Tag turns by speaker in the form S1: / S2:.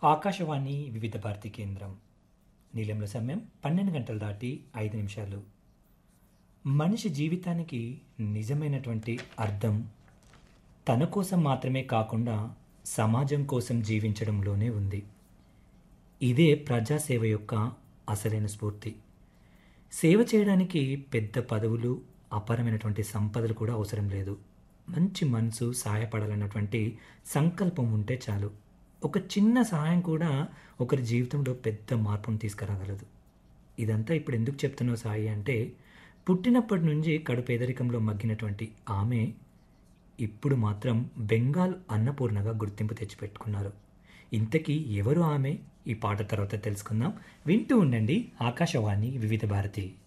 S1: ఆకాశవాణి వివిధ భారతి కేంద్రం. నీలంలో సమయం 12 గంటలు దాటి 5 నిమిషాలు. మనిషి జీవితానికి నిజమైనటువంటి అర్థం తన కోసం మాత్రమే కాకుండా సమాజం కోసం జీవించడంలోనే ఉంది. ఇదే ప్రజాసేవ యొక్క అసలైన స్ఫూర్తి. సేవ చేయడానికి పెద్ద పదవులు, అపారమైనటువంటి సంపదలు కూడా అవసరం లేదు. మంచి మనసు, సహాయపడాలన్నటువంటి సంకల్పం ఉంటే చాలు. ఒక చిన్న సహాయం కూడా ఒకరి జీవితంలో పెద్ద మార్పును తీసుకురాగలదు. ఇదంతా ఇప్పుడు ఎందుకు చెప్తున్నావు సాయి అంటే, పుట్టినప్పటి నుంచి కడు పేదరికంలో మగ్గినటువంటి ఆమె ఇప్పుడు మాత్రం బెంగాల్ అన్నపూర్ణగా గుర్తింపు తెచ్చిపెట్టుకున్నారు. ఇంతకీ ఎవరు ఆమె? ఈ పాట తర్వాత తెలుసుకుందాం. వింటూ ఉండండి ఆకాశవాణి వివిధ భారతి.